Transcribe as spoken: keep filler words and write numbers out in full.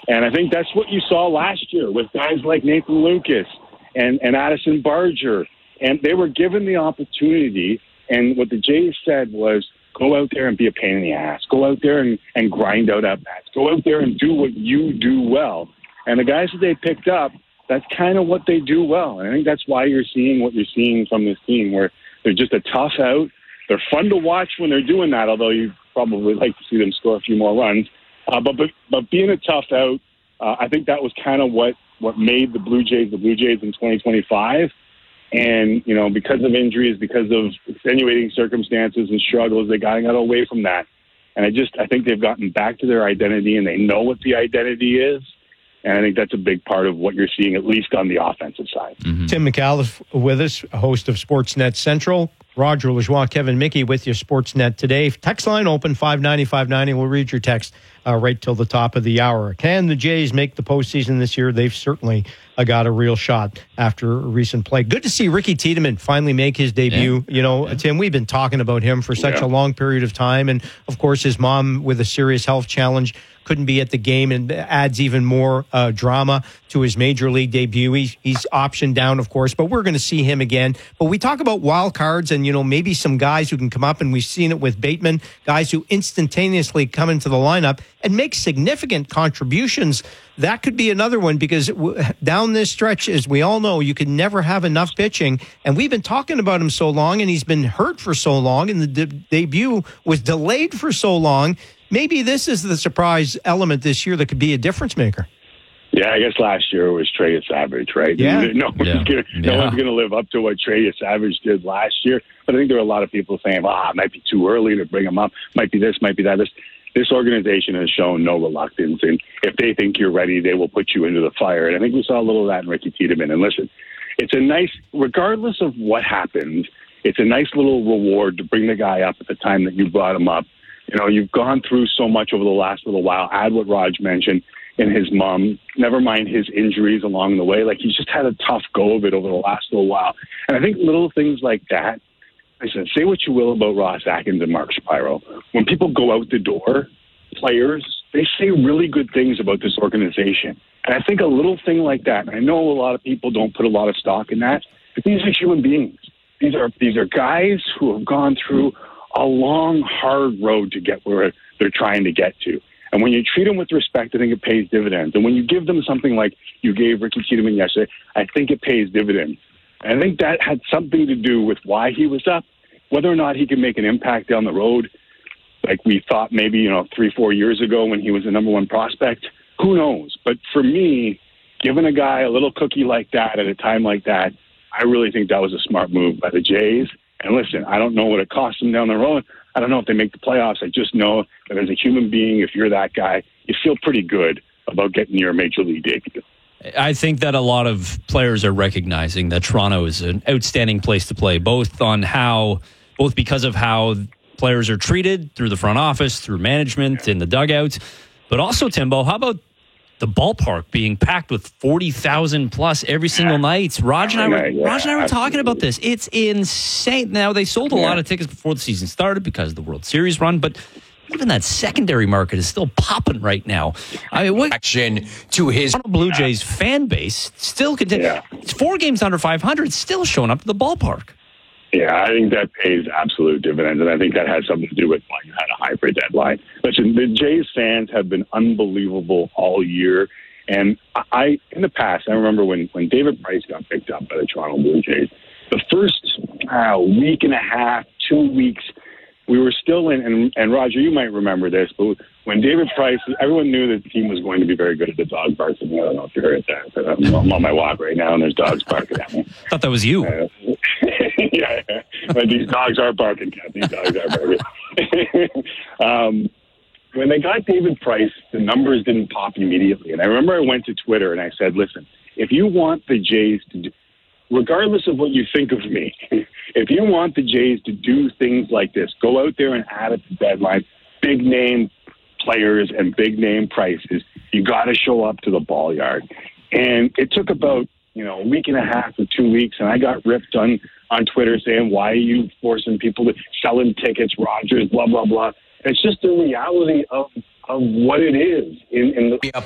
And I think that's what you saw last year with guys like Nathan Lucas and, and Addison Barger. And they were given the opportunity. And what the Jays said was, go out there and be a pain in the ass. Go out there and, and grind out at-bats. Go out there and do what you do well. And the guys that they picked up, that's kind of what they do well. And I think that's why you're seeing what you're seeing from this team, where they're just a tough out. They're fun to watch when they're doing that, although you probably like to see them score a few more runs. Uh, but, but but being a tough out, uh, I think that was kind of what, what made the Blue Jays the Blue Jays in twenty twenty-five. And, you know, because of injuries, because of extenuating circumstances and struggles, they got away from that. And I just, I think they've gotten back to their identity, and they know what the identity is. And I think that's a big part of what you're seeing, at least on the offensive side. Mm-hmm. Tim McAuliffe with us, host of Sportsnet Central. Roger Lajoie, Kevin Mickey with you, Sportsnet today. Text line open, five ninety, five ninety. We'll read your text uh, right till the top of the hour. Can the Jays make the postseason this year? They've certainly uh, got a real shot after recent play. Good to see Ricky Tiedemann finally make his debut. Yeah. You know, yeah. Tim, we've been talking about him for such yeah. a long period of time. And, of course, his mom with a serious health challenge couldn't be at the game, and adds even more uh, drama to his major league debut. He's, he's optioned down, of course, but we're going to see him again. But we talk about wild cards and, you know, maybe some guys who can come up, and we've seen it with Bateman, guys who instantaneously come into the lineup and make significant contributions. That could be another one, because down this stretch, as we all know, you can never have enough pitching. And we've been talking about him so long, and he's been hurt for so long, and the de- debut was delayed for so long. Maybe this is the surprise element this year that could be a difference maker. Yeah, I guess last year it was Trey Savage, right? Yeah. No one's yeah. gonna, no yeah. one's going to live up to what Trey Savage did last year. But I think there are a lot of people saying, ah, it might be too early to bring him up. Might be this, might be that. This, this organization has shown no reluctance. And if they think you're ready, they will put you into the fire. And I think we saw a little of that in Ricky Tiedemann. And listen, it's a nice, regardless of what happens, it's a nice little reward to bring the guy up at the time that you brought him up. You know, you've gone through so much over the last little while. Add what Raj mentioned and his mom, never mind his injuries along the way. Like, he's just had a tough go of it over the last little while. And I think little things like that, listen, say what you will about Ross Atkins and Mark Shapiro. When people go out the door, players, they say really good things about this organization. And I think a little thing like that, and I know a lot of people don't put a lot of stock in that, but these are human beings. These are these are guys who have gone through a long, hard road to get where they're trying to get to. And when you treat them with respect, I think it pays dividends. And when you give them something like you gave Ricky Tiedemann yesterday, I think it pays dividends. And I think that had something to do with why he was up. Whether or not he can make an impact down the road, like we thought maybe, you know, three, four years ago when he was the number one prospect, who knows? But for me, giving a guy a little cookie like that at a time like that, I really think that was a smart move by the Jays. And listen, I don't know what it costs them down the road. I don't know if they make the playoffs. I just know that as a human being, if you're that guy, you feel pretty good about getting your major league debut. I think that a lot of players are recognizing that Toronto is an outstanding place to play, both on how, both because of how players are treated through the front office, through management, in the dugouts, but also, Timbo, how about the ballpark being packed with forty thousand plus every single night? Raj and I were, yeah, Raj and I were absolutely. talking about this. It's insane. Now, they sold a yeah. lot of tickets before the season started because of the World Series run, but even that secondary market is still popping right now. I mean, what action to his Toronto Blue Jays fan base still continues. Yeah. It's four games under five hundred, still showing up to the ballpark. Yeah, I think that pays absolute dividends, and I think that has something to do with why you had a hybrid deadline. Listen, the Jays fans have been unbelievable all year, and I, in the past, I remember when, when David Price got picked up by the Toronto Blue Jays, the first uh, week and a half, two weeks, we were still in, and, and Roger, you might remember this, but when David Price, everyone knew that the team was going to be very good at the dog barking. I don't know if you heard that, but I'm, I'm on my walk right now, and there's dogs barking at me. I thought that was you. Uh, yeah, but these dogs are barking, Cat. These dogs are barking. um, when they got David Price, the numbers didn't pop immediately. And I remember I went to Twitter and I said, listen, if you want the Jays to do, regardless of what you think of me, if you want the Jays to do things like this, go out there and add at the deadline, big name players and big name prices, you got to show up to the ball yard. And it took about, you know, a week and a half or two weeks, and I got ripped on, on Twitter saying, why are you forcing people to selling tickets, Rogers, blah, blah, blah. It's just the reality of, of what it is in, in the